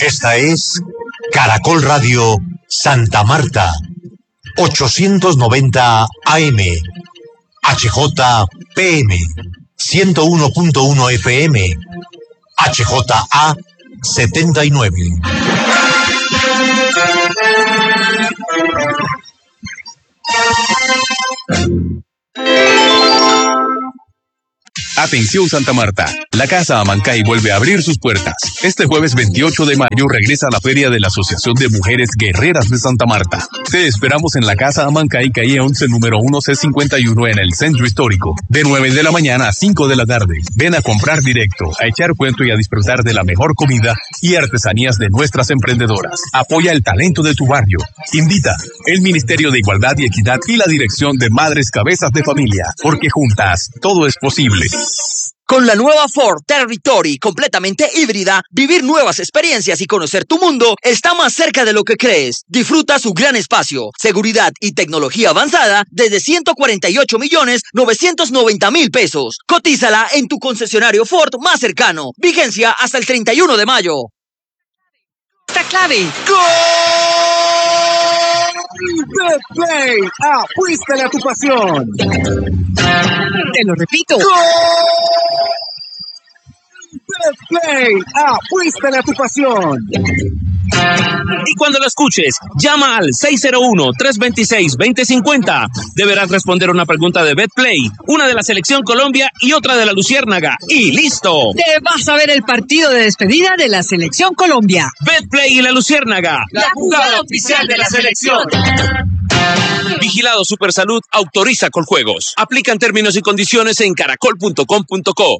Esta es Caracol Radio Santa Marta, 890 AM, HJPM, 101.1 FM, HJA 79. Atención Santa Marta, la Casa Amancay vuelve a abrir sus puertas. Este jueves 28 de mayo regresa a la Feria de la Asociación de Mujeres Guerreras de Santa Marta. Te esperamos en la Casa Amancay, calle 11, número 1C51 en el Centro Histórico, de 9 de la mañana a 5 de la tarde. Ven a comprar directo, a echar cuento y a disfrutar de la mejor comida y artesanías de nuestras emprendedoras. Apoya el talento de tu barrio. Invita el Ministerio de Igualdad y Equidad y la Dirección de Madres Cabezas de Familia, porque juntas todo es posible. Con la nueva Ford Territory completamente híbrida, vivir nuevas experiencias y conocer tu mundo está más cerca de lo que crees. Disfruta su gran espacio, seguridad y tecnología avanzada desde 148.990.000 pesos. Cotízala en tu concesionario Ford más cercano. Vigencia hasta el 31 de mayo. ¡Esta clave! ¡Gol! BetPlay, apuéstale a tu pasión. Te lo repito. ¡Gol! BetPlay, apuéstale a tu pasión. Y cuando lo escuches, llama al 601-326-2050. Deberás responder una pregunta de BetPlay, una de la Selección Colombia y otra de la Luciérnaga. ¡Y listo! Te vas a ver el partido de despedida de la Selección Colombia. BetPlay y la Luciérnaga. La jugada oficial de la selección. Vigilado Supersalud autoriza Coljuegos. Aplican términos y condiciones en caracol.com.co.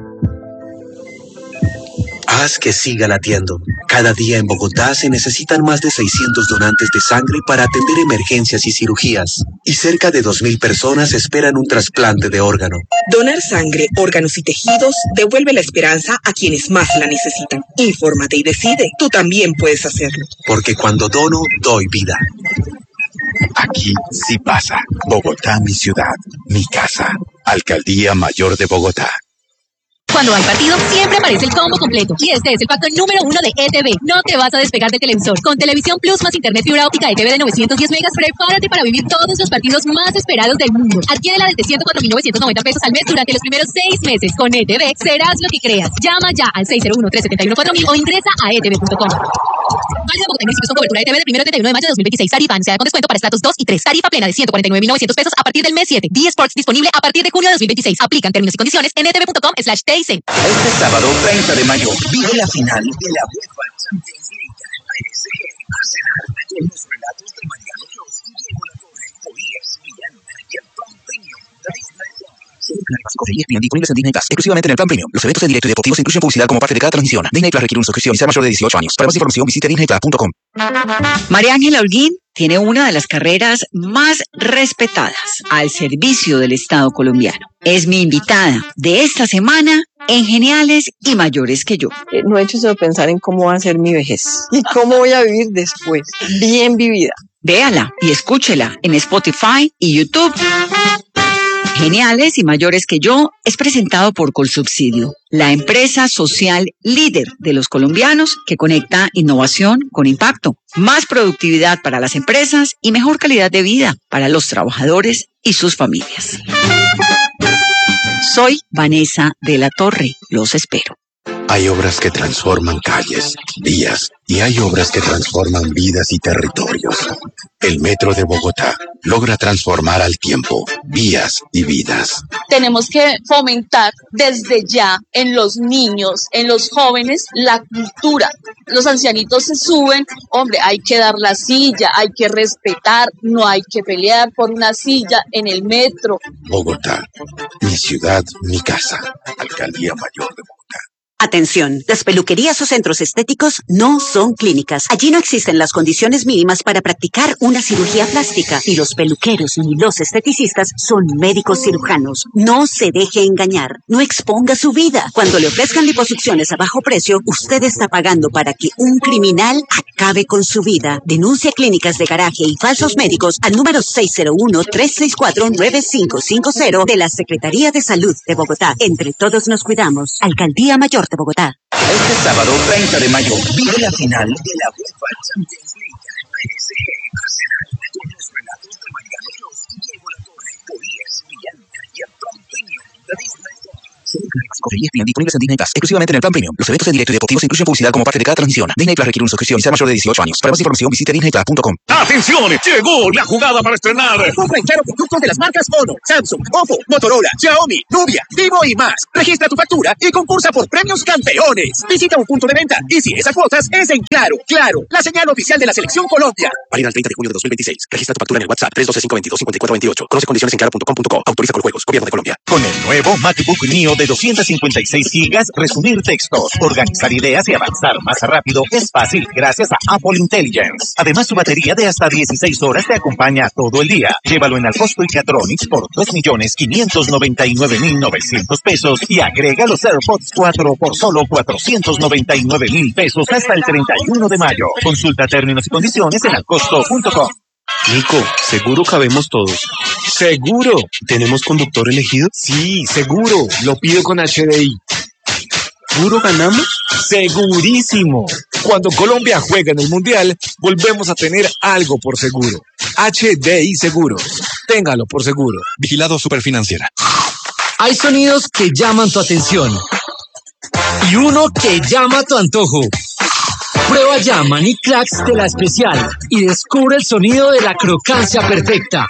Haz que siga latiendo. Cada día en Bogotá se necesitan más de 600 donantes de sangre para atender emergencias y cirugías. Y cerca de 2.000 personas esperan un trasplante de órgano. Donar sangre, órganos y tejidos devuelve la esperanza a quienes más la necesitan. Infórmate y decide. Tú también puedes hacerlo. Porque cuando dono, doy vida. Aquí sí pasa. Bogotá, mi ciudad, mi casa. Alcaldía Mayor de Bogotá. Cuando hay partido, siempre aparece el combo completo. Y este es el pacto número 1 de ETV. No te vas a despegar del televisor. Con Televisión Plus más Internet fibra óptica ETV de 910 megas, prepárate para vivir todos los partidos más esperados del mundo. Adquiérela desde 104.990 pesos al mes durante los primeros 6 meses. Con ETV, serás lo que creas. Llama ya al 601-371-4000 o ingresa a etv.com. Válido Bogotá y municipios con cobertura ETV del 1 al 31 de mayo de 2026. Tarifa anunciada con descuento para estratos 2 y 3. Tarifa plena de 149.900 pesos a partir del mes 7. D-Sports disponible a partir de junio de 2026. Aplican términos y condiciones en etv.com/TIC. Este sábado 30 de mayo vive la final de la UEFA Champions League. PSG Arsenal con los relatos de Mariano Clos y Diego Latorre, por ESPN y el plan premium de Disney Plus. Solo Canal Básico de ESPN disponibles en Disney Plus, exclusivamente en el plan premium. Los eventos en directo y deportivos incluyen publicidad como parte de cada transmisión. Disney Plus requiere una suscripción y sea mayor de 18 años. Para más información visite disneyplus.com. María Ángela Holguín tiene una de las carreras más respetadas al servicio del Estado colombiano. Es mi invitada de esta semana en Geniales y Mayores que yo. No he hecho sino pensar en cómo va a ser mi vejez y cómo voy a vivir después, bien vivida. Véala y escúchela en Spotify y YouTube. Geniales y Mayores que yo es presentado por Colsubsidio, la empresa social líder de los colombianos que conecta innovación con impacto, más productividad para las empresas y mejor calidad de vida para los trabajadores y sus familias. Soy Vanessa de la Torre, los espero. Hay obras que transforman calles, vías, y hay obras que transforman vidas y territorios. El Metro de Bogotá logra transformar al tiempo, vías y vidas. Tenemos que fomentar desde ya en los niños, en los jóvenes, la cultura. Los ancianitos se suben, hombre, hay que dar la silla, hay que respetar, no hay que pelear por una silla en el metro. Bogotá, mi ciudad, mi casa. Alcaldía Mayor de Bogotá. Atención, las peluquerías o centros estéticos no son clínicas. Allí no existen las condiciones mínimas para practicar una cirugía plástica. Y los peluqueros ni los esteticistas son médicos cirujanos. No se deje engañar. No exponga su vida. Cuando le ofrezcan liposucciones a bajo precio, usted está pagando para que un criminal acabe con su vida. Denuncia clínicas de garaje y falsos médicos al número 601-364-9550 de la Secretaría de Salud de Bogotá. Entre todos nos cuidamos. Alcaldía Mayor de Bogotá. Este sábado 30 de mayo vive la final de la UEFA Champions League. PSG, Arsenal, con los relatos de Mariano Clos, Diego Latorre, Polías, Millán y el plan premium de Disney Plus. ESPN disponibles en Disney Plus, exclusivamente en el plan premium. Los eventos en directo y deportivos incluyen publicidad como parte de cada transmisión. Disney Plus requiere una suscripción y ser mayor de 18 años. Para más información visite disneyplus.com. ¡Atención! Llegó la jugada para estrenar. Compra en Claro productos de las marcas Honor, Samsung, Oppo, Motorola, Xiaomi, Nubia, Vivo y más. Registra tu factura y concursa por premios campeones. Visita un punto de venta y si es a cuotas, es en Claro. Claro, la señal oficial de la Selección Colombia. Válida al 30 de junio de 2026. Registra tu factura en el WhatsApp 312-522-5428. Conoce condiciones en claro.com.co. Autoriza Coljuegos. Gobierno de Colombia. Con el nuevo MacBook Neo de 256 GB, resumir textos, organizar ideas y avanzar más rápido es fácil gracias a Apple Intelligence. Además, su batería de hasta 16 horas te acompaña todo el día. Llévalo en Alcosto y Catronics por 2.599.900 pesos y agrega los AirPods 4 por solo 499.000 pesos hasta el 31 de mayo. Consulta términos y condiciones en alcosto.com. Nico, ¿seguro cabemos todos? ¡Seguro! ¿Tenemos conductor elegido? Sí, seguro. Lo pido con HDI. ¿Seguro ganamos? ¡Segurísimo! Cuando Colombia juega en el Mundial, volvemos a tener algo por seguro. HDI Seguros. Téngalo por seguro. Vigilado Superfinanciera. Hay sonidos que llaman tu atención y uno que llama tu antojo. Prueba ya Maní Cracks de La Especial y descubre el sonido de la crocancia perfecta.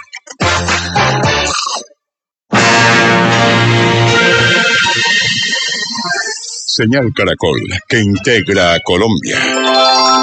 Señal Caracol, que integra a Colombia.